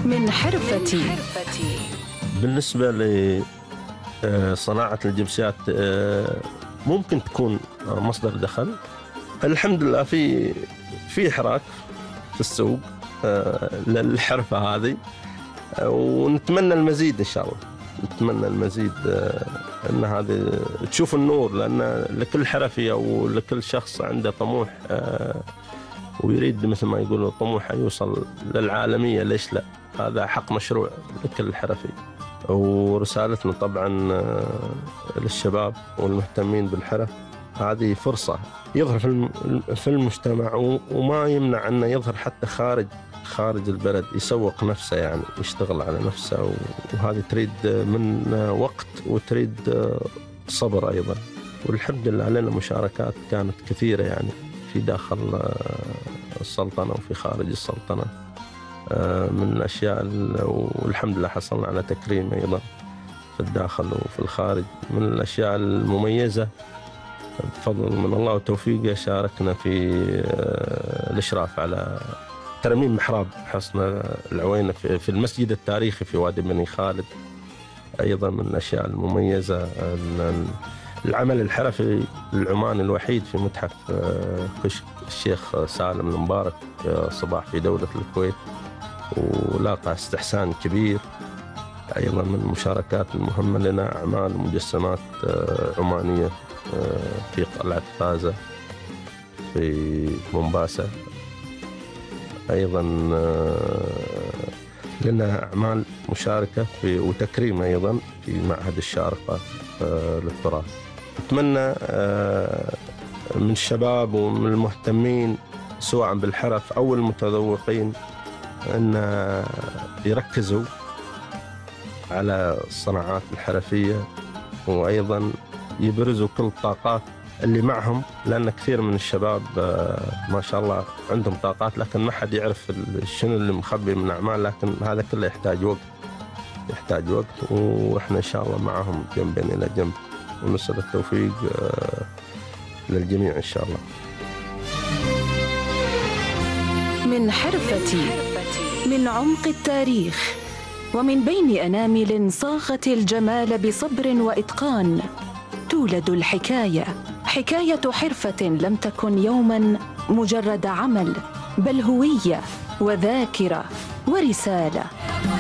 من حرفتي. بالنسبة لصناعة الجبسيات ممكن تكون مصدر دخل. الحمد لله في حراك في السوق للحرفة هذه، ونتمنى المزيد إن شاء الله. نتمنى المزيد أن هذه تشوف النور، لأن لكل حرفي أو لكل شخص عنده طموح ويريد مثل ما يقولوا طموحه يوصل للعالمية، ليش لا؟ هذا حق مشروع لكل حرفي. ورسالتنا طبعا للشباب والمهتمين بالحرف، هذه فرصة يظهر في المجتمع، وما يمنع أنه يظهر حتى خارج البلد، يسوق نفسه، يعني يشتغل على نفسه. وهذه تريد من وقت وتريد صبر أيضا. والحمد لله لنا مشاركات كانت كثيرة، يعني في داخل السلطنة وفي خارج السلطنة من الأشياء، والحمد لله حصلنا على تكريم أيضا في الداخل وفي الخارج. من الأشياء المميزة بفضل من الله وتوفيقه، شاركنا في الإشراف على ترميم محراب حصن العوينة في المسجد التاريخي في وادي بني خالد. أيضا من الأشياء المميزة العمل الحرفي العماني الوحيد في متحف كشك الشيخ سالم المبارك صباح في دولة الكويت، ولاقى استحسان كبير. أيضا من المشاركات المهمة لنا أعمال ومجسمات عمانية في قلعة فازة في مومباسا. أيضا لنا أعمال مشاركة وتكريم أيضا في معهد الشارقة للتراث. أتمنى من الشباب ومن المهتمين سواء بالحرف أو المتذوقين أن يركزوا على الصناعات الحرفية، وأيضا يبرزوا كل الطاقات اللي معهم، لأن كثير من الشباب ما شاء الله عندهم طاقات، لكن ما حد يعرف شنو اللي مخبي من أعمال. لكن هذا كله يحتاج وقت، وإحنا إن شاء الله معهم جنبين إلى جنب، ونسأل التوفيق للجميع إن شاء الله. من حرفتي، من عمق التاريخ ومن بين أنامل صاغت الجمال بصبر وإتقان، تولد الحكاية، حكاية حرفة لم تكن يوما مجرد عمل، بل هوية وذاكرة ورسالة.